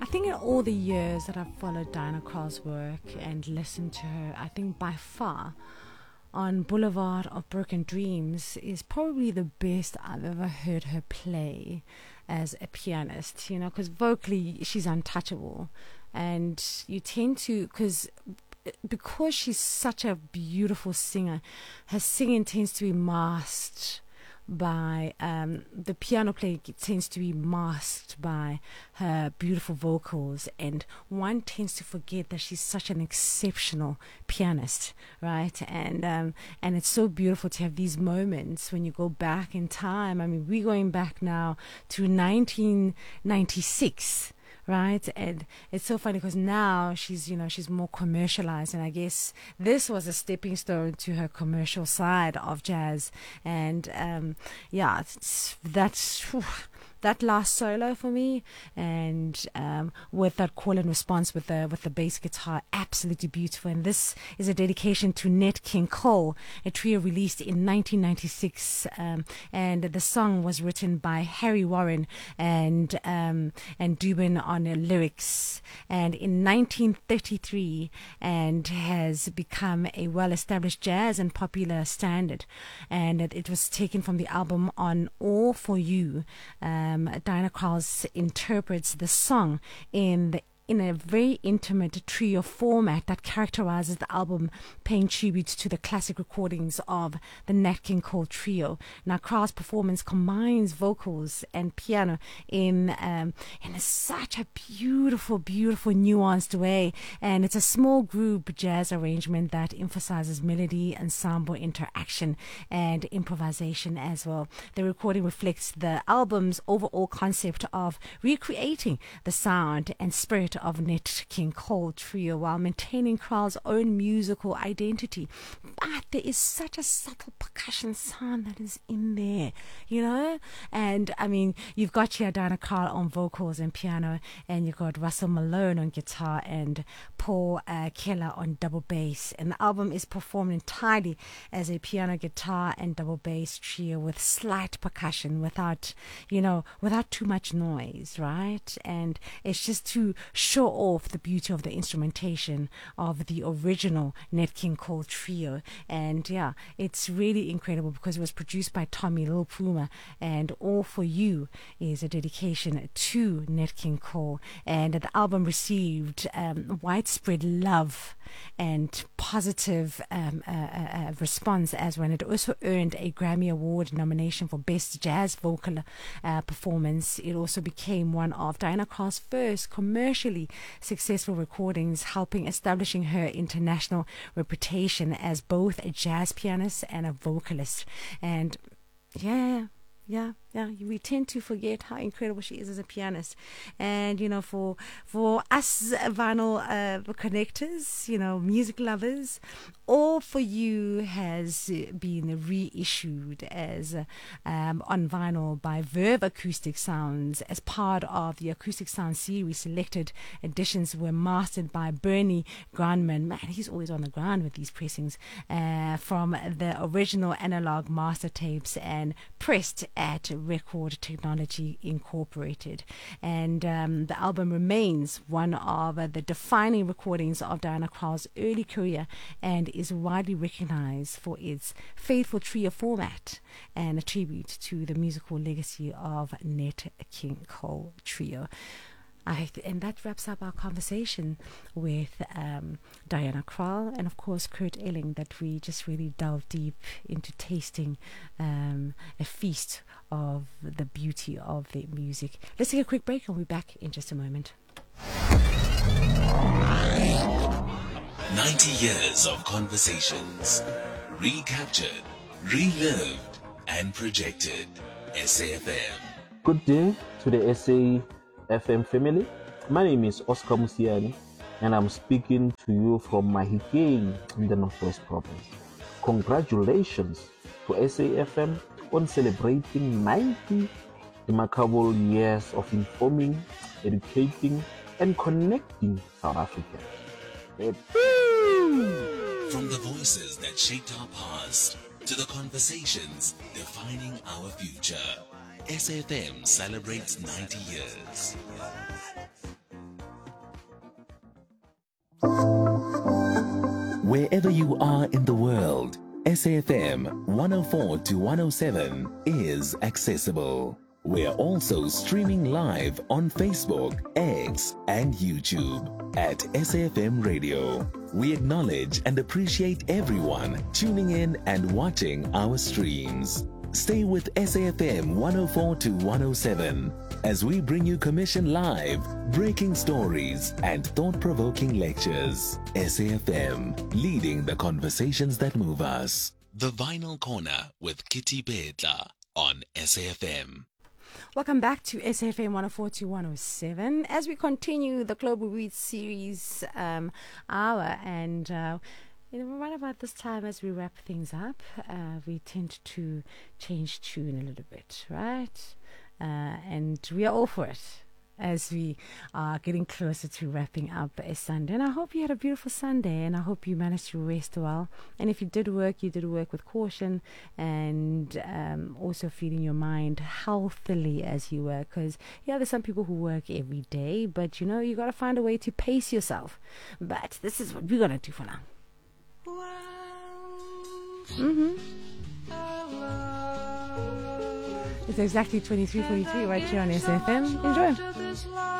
I think in all the years that I've followed Diana Krall's work and listened to her, I think by far on Boulevard of Broken Dreams is probably the best I've ever heard her play as a pianist, because vocally she's untouchable. And you tend to, because she's such a beautiful singer, her singing tends to be masked by the piano playing tends to be masked by her beautiful vocals, and one tends to forget that she's such an exceptional pianist, right? And it's so beautiful to have these moments when you go back in time. I mean, we're going back now to 1996, right? And it's so funny because now she's more commercialized, and I guess this was a stepping stone to her commercial side of jazz. And that last solo for me, and with that call and response with the bass guitar, absolutely beautiful. And this is a dedication to Nat King Cole, a trio released in 1996, and the song was written by Harry Warren and Dubin on lyrics, and in 1933, and has become a well-established jazz and popular standard. And it was taken from the album On All For You. Diana Krall interprets the song in a very intimate trio format that characterizes the album, paying tribute to the classic recordings of the Nat King Cole Trio. Now, Krall's performance combines vocals and piano in such a beautiful, beautiful, nuanced way, and it's a small group jazz arrangement that emphasizes melody, ensemble interaction, and improvisation as well. The recording reflects the album's overall concept of recreating the sound and spirit of Nat King Cole Trio while maintaining Krall's own musical identity. But there is such a subtle percussion sound that is in there, And I mean, you've got here Diana Krall on vocals and piano, and you've got Russell Malone on guitar and Paul Keller on double bass. And the album is performed entirely as a piano, guitar, and double bass trio with slight percussion, without too much noise, right? And it's just to show off the beauty of the instrumentation of the original Nat King Cole Trio. And yeah, it's really incredible because it was produced by Tommy Lil Puma, and All For You is a dedication to Nat King Cole. And the album received widespread love and positive response as well. It also earned a Grammy Award nomination for Best Jazz Vocal Performance. It also became one of Diana Krall's first commercially successful recordings, helping establishing her international reputation as both a jazz pianist and a vocalist. And yeah, we tend to forget how incredible she is as a pianist. And for us vinyl connectors, music lovers, All For You has been reissued as on vinyl by Verve Acoustic Sounds as part of the Acoustic Sound series. Selected editions were mastered by Bernie Grandman. Man, he's always on the ground with these pressings, from the original analog master tapes, and pressed at Record Technology Incorporated. And the album remains one of the defining recordings of Diana Krall's early career, and is widely recognized for its faithful trio format and a tribute to the musical legacy of Nat King Cole Trio. And that wraps up our conversation with Diana Krall and, of course, Kurt Elling, that we just really delved deep into tasting a feast of the beauty of the music. Let's take a quick break and we'll be back in just a moment. 90 years of conversations, recaptured, relived, and projected. SAFM. Good day to the SAFM family. My name is Oscar Musiani, and I'm speaking to you from Mahikeng in the Northwest Province. Congratulations to SAFM on celebrating 90 remarkable years of informing, educating, and connecting South Africans. From the voices that shaped our past to the conversations defining our future, SAFM celebrates 90 years. Wherever you are in the world, SAFM 104 to 107 is accessible. We're also streaming live on Facebook, X, and YouTube at SAFM Radio. We acknowledge and appreciate everyone tuning in and watching our streams. Stay with SAFM 104 to 107 as we bring you commission live, breaking stories, and thought-provoking lectures. SAFM, leading the conversations that move us. The Vinyl Corner with Kitty Bedla on SAFM. Welcome back to SAFM 104 to 107 as we continue the Global Weed Series hour, and right about this time as we wrap things up, we tend to change tune a little bit, right? And we are all for it as we are getting closer to wrapping up a Sunday. And I hope you had a beautiful Sunday, and I hope you managed to rest well. And if you did work with caution, and also feeding your mind healthily as you work. Because, there's some people who work every day, but, you got to find a way to pace yourself. But this is what we're going to do for now. It's exactly 23:43 right here on SAFM. Enjoy.